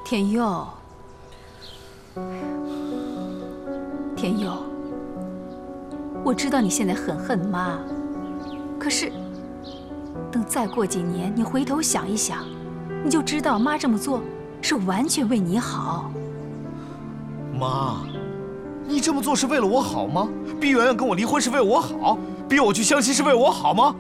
天佑，天佑，我知道你现在很恨妈，可是等再过几年，你回头想一想，你就知道妈这么做是完全为你好。 妈，你这么做是为了我好吗？逼圆圆跟我离婚是为我好，逼我去相亲是为我好吗？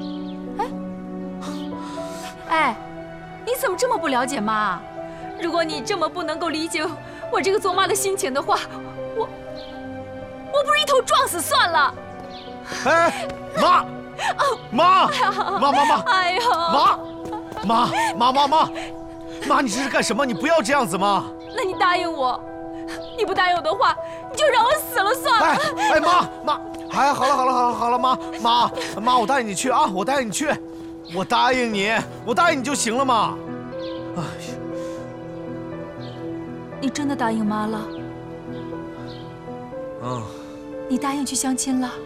哎，你怎么这么不了解妈？如果你这么不能够理解我这个做妈的心情的话，我不如一头撞死算了。 哎，妈，妈，妈， 哎呦， 妈，你这是干什么？你不要这样子嘛！ 那你答应我，你不答应我的话，你就让我死了算了。 哎，妈，哎，好了，妈，我答应你去啊，我答应你去，我答应你就行了嘛。哎呀， 你真的答应妈了？ 嗯。 你答应去相亲了？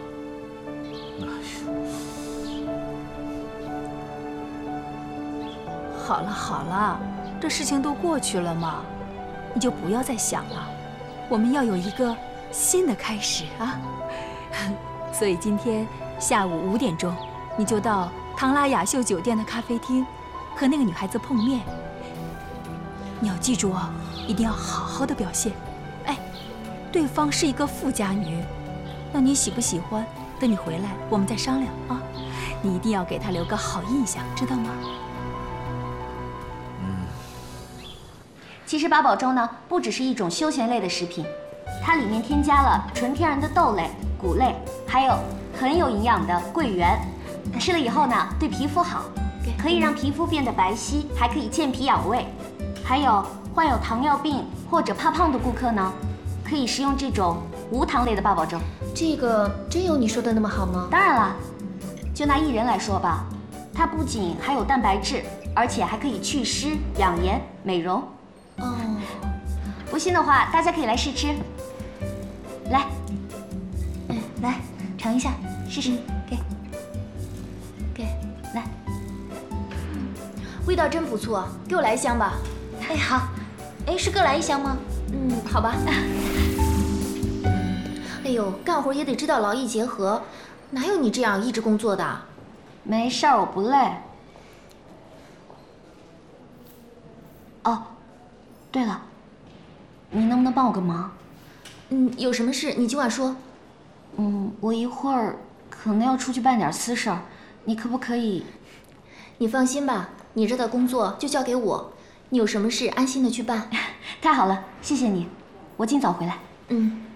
好了，这事情都过去了嘛，你就不要再想了。我们要有一个新的开始啊！所以今天下午5点钟，你就到唐拉雅秀酒店的咖啡厅，和那个女孩子碰面。你要记住哦，一定要好好的表现。哎，对方是一个富家女，那你喜不喜欢？等你回来我们再商量啊！你一定要给她留个好印象，知道吗？ 其实八宝粥呢，不只是一种休闲类的食品，它里面添加了纯天然的豆类、谷类，还有很有营养的桂圆。吃了以后呢，对皮肤好，可以让皮肤变得白皙，还可以健脾养胃。还有患有糖尿病或者怕胖的顾客呢，可以食用这种无糖类的八宝粥。 这个真有你说的那么好吗？ 当然啦，就拿薏仁来说吧，它不仅含有蛋白质，而且还可以祛湿、养颜、美容。 哦， 不信的话，大家可以来试吃。来，来尝一下，试试，给，来， 味道真不错，给我来一箱吧。 哎，好， 哎，是各来一箱吗？好吧。哎呦，干活也得知道劳逸结合，哪有你这样一直工作的？ 没事儿，我不累。哦，对了，你能不能帮我个忙？ 有什么事你尽管说。 我一会儿可能要出去办点私事儿，你可不可以？ 你放心吧，你这的工作就交给我，你有什么事安心的去办。 太好了，谢谢你，我尽早回来。